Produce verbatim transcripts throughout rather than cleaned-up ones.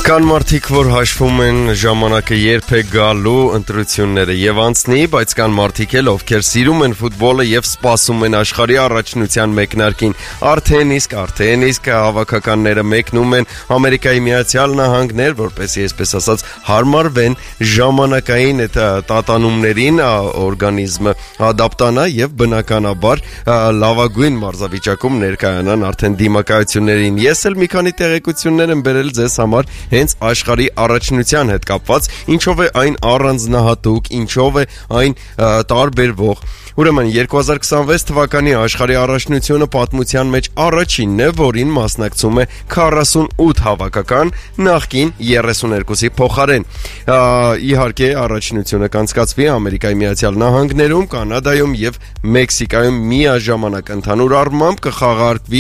Կան մարդիկ, որ հաշվում են ժամանակը երբ է գալու ընտրությունները եւ անցնի, բայց կան մարդիկ էլ, ովքեր սիրում են ֆուտբոլը եւ սպասում են աշխարհի առաջնության մեկնարկին։ Արդեն իսկ, արդեն իսկ հավաքականները մեկնում են Ամերիկայի Միացյալ Նահանգներ, որպեսզի այսպես ասած հարմարվեն ժամանակային այդ տատանումներին, օրգանիզմը ադապտանա եւ բնականաբար լավագույն մարզավիճակում ներկայանան արդեն դիմակայություններին։ Ես էլ մի քանի տեղեկություններ եմ բերել ձեզ համար հենց աշխարհի առաջնության հետ կապված, ինչով է այն առանձնահատուկ, ինչով է այն տարբերվող։ Ուրեմն երկու հազար քսանվեց թվականի աշխարհի առաջնությունը պատմության մեջ առաջինն է, որին մասնակցում է քառասունութ հավաքական, նախկին երեսուներկուսի փոխարեն։ Իհարկե, առաջնությունը կանցկացվի Ամերիկայի Միացյալ Նահանգներում, Կանադայում եւ Մեքսիկայում միաժամանակ ընդհանուր առմամբ կխաղարկվի,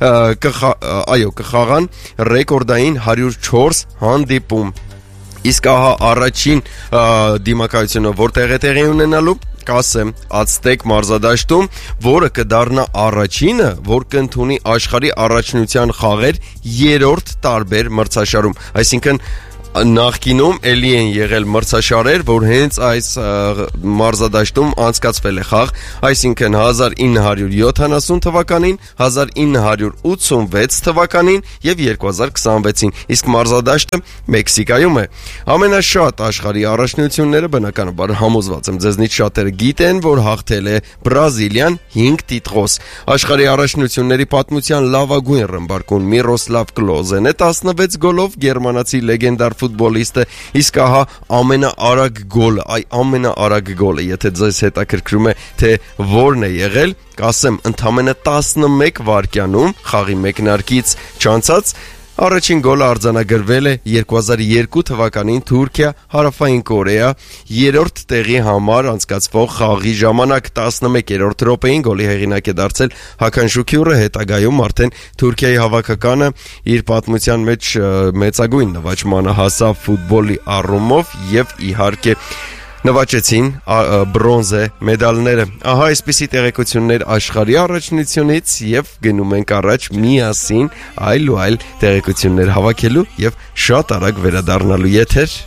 այո, կխաղան ռեկորդային հարյուր չորս հանդիպում։ Իսկ ահա առաջին դիմակայությունը որտեղ է տեղի ունենալու, կասեմ, Ացտեկ մարզադաշտում, որը կդառնա առաջինը, որ կընդունի աշխարհի առաջնության խաղեր երրորդ տարբեր մրցաշարում, այսինքն նախկինում էլի են եղել մրցաշարեր, որ հենց այս մարզադաշտում անցկացվել է խաղ, այսինքն հազար ինը հարյուր յոթանասուն թվականին, հազար ինը հարյուր ութսունվեց թվականին եւ երկու հազար քսանվեցին, իսկ մարզադաշտը Մեքսիկայում է։ Ամենաշատ աշխարհի առաջնությունները բնականաբար համոզված եմ ձեզնից շատերը գիտեն, որ հաղթել է Բրազիլիան հինգ տիտղոս։ Աշխարհի առաջնությունների պատմության լավագույն ռմբարկուն Միրոսլավ Կլոզեն է տասնվեց գոլով, գերմանացի լեգենդար ֆուտբոլիստը, իսկ ահա ամենաարագ գոլը, այ ամենաարագ գոլը, եթե ձեզ հետաքրքրում է, թե որն է եղել, կասեմ, ընդամենը տասնմեկ վայրկյանում խաղի մեկնարկից չանցած, առաջին գոլը արձանագրվել է երկու հազար երկու թվականին Թուրքիա Հարավային Կորեա երրորդ տեղի համար անցկացվող խաղի ժամանակ տասնմեկերորդ րոպեին գոլի հեղինակ է դարձել Հական Շուքյուրը, հետագայում արդեն Թուրքիայի հավաքականը իր պատմության մեջ մեծագույն նվաճմանը հասավ ֆուտբոլի առումով եւ իհարկե նվաճեցին բրոնզե մեդալները։ Ահա այսպիսի տեղեկություններ աշխարհի առաջնությունից եւ գնում ենք առաջ միասին այլ ու այլ տեղեկություններ հավաքելու եւ շատ արագ վերադառնալու եթեր